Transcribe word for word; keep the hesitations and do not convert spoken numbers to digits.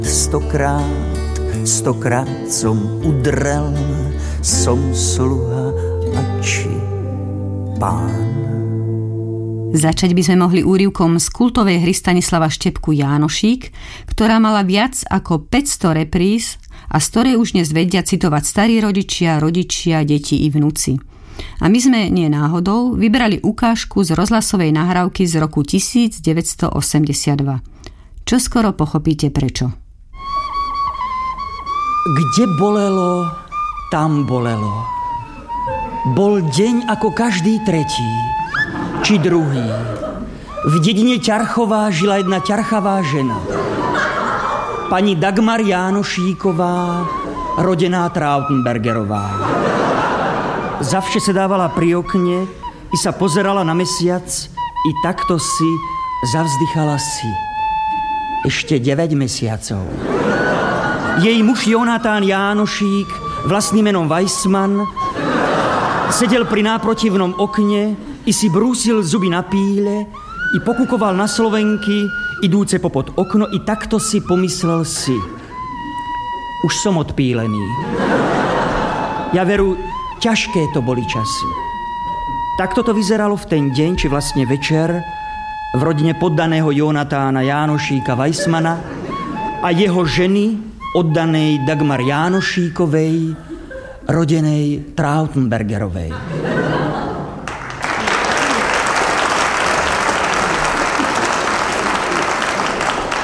Stokrát, stokrát som udrel, som sluha a či pán. Začať by sme mohli úryvkom z kultovej hry Stanislava Štepku Jánošík, ktorá mala viac ako päťsto repríz a z ktorej už dnes vedia citovať starí rodičia, rodičia, deti i vnúci. A my sme nie náhodou vyberali ukážku z rozhlasovej nahrávky z roku devätnásťstoosemdesiatdva. Čoskoro pochopíte prečo. Kde bolelo, tam bolelo. Bol deň ako každý tretí, či druhý. V dedine Ťarchová žila jedna ťarchavá žena. Pani Dagmar Jánošíková, rodená Trautenbergerová. Zavše se dávala pri okne i sa pozerala na mesiac i takto si zavzdychala si. Ešte deväť mesiacov. Jej muž Jonatán Jánošík, vlastným menom Weissman, sedel pri náprotivnom okne i si brúsil zuby na píle i pokukoval na slovenky, idúce popod okno, i takto si pomyslel si. Už som odpílený. Ja veru, ťažké to boli časy. Takto to vyzeralo v ten deň, či vlastne večer, v rodine poddaného Jonatána Jánošíka Weissmana a jeho ženy, oddanej Dagmar Jánošíkovej, rodenej Trautenbergerovej.